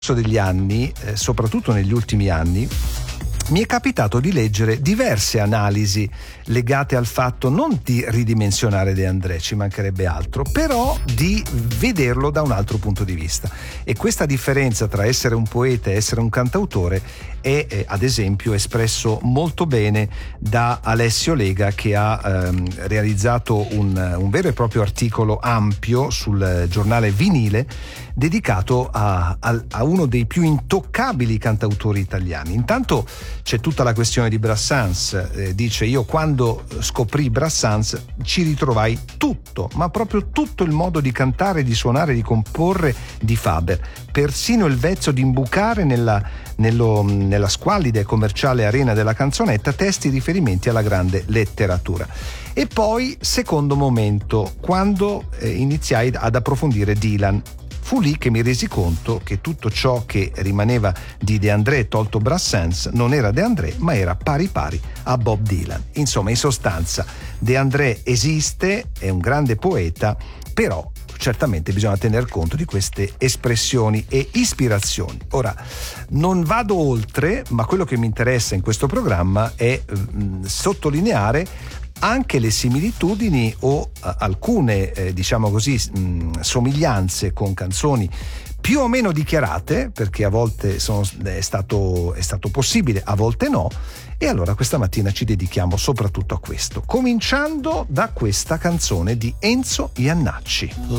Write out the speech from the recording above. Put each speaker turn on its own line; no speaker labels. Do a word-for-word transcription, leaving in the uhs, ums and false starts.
degli anni, eh, soprattutto negli ultimi anni, mi è capitato di leggere diverse analisi legate al fatto non di ridimensionare De André, ci mancherebbe altro, però di vederlo da un altro punto di vista. E questa differenza tra essere un poeta e essere un cantautore è eh, ad esempio espresso molto bene da Alessio Lega, che ha ehm, realizzato un, un vero e proprio articolo ampio sul giornale Vinile dedicato a, a, a uno dei più intoccabili cantautori italiani. Intanto c'è tutta la questione di Brassens, eh, dice: io quando scoprì Brassens ci ritrovai tutto, ma proprio tutto il modo di cantare, di suonare, di comporre di Faber, persino il vezzo di imbucare nella, nello, nella squallida e commerciale arena della canzonetta testi riferimenti alla grande letteratura. E poi, secondo momento, quando eh, iniziai ad approfondire Dylan. Fu lì che mi resi conto che tutto ciò che rimaneva di De André tolto Brassens non era De André, ma era pari pari a Bob Dylan. Insomma, in sostanza, De André esiste, è un grande poeta, però certamente bisogna tener conto di queste espressioni e ispirazioni. Ora, non vado oltre, ma quello che mi interessa in questo programma è mh, sottolineare anche le similitudini o uh, alcune, eh, diciamo così, mh, somiglianze con canzoni più o meno dichiarate, perché a volte sono, è, stato, è stato possibile, a volte no, e allora questa mattina ci dedichiamo soprattutto a questo, cominciando da questa canzone di Enzo Jannacci.